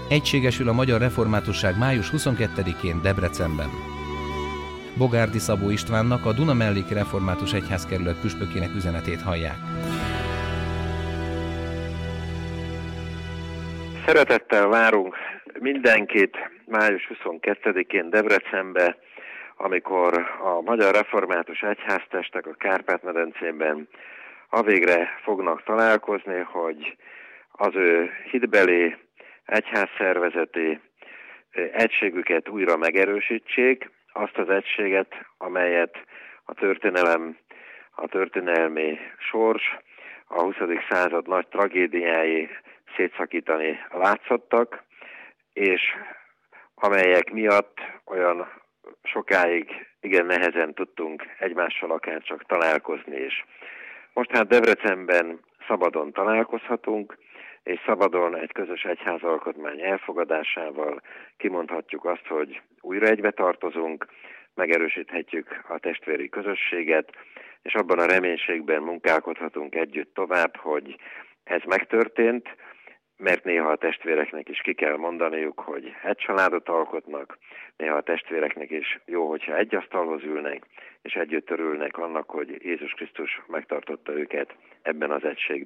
Egységesül a magyar reformátusság május 22-én Debrecenben. Bogárdi Szabó Istvánnak, a Dunamelléki Református Egyházkerület püspökének üzenetét hallják. Szeretettel várunk mindenkit május 22-én Debrecenbe, amikor a Magyar Református Egyháztestek a Kárpát-medencében avégre fognak találkozni, hogy az ő hitbeli, egyházszervezeti egységüket újra megerősítsék, azt az egységet, amelyet a történelmi sors, a 20. század nagy tragédiái szétszakítani látszottak, és amelyek miatt olyan sokáig igen nehezen tudtunk egymással akár csak találkozni is. Most hát Debrecenben szabadon találkozhatunk, és szabadon egy közös egyházalkotmány elfogadásával kimondhatjuk azt, hogy újra egybe tartozunk, megerősíthetjük a testvéri közösséget, és abban a reménységben munkálkodhatunk együtt tovább, hogy ez megtörtént, mert néha a testvéreknek is ki kell mondaniuk, hogy egy családot alkotnak, néha a testvéreknek is jó, hogyha egy asztalhoz ülnek, és együtt örülnek annak, hogy Jézus Krisztus megtartotta őket ebben az egységben.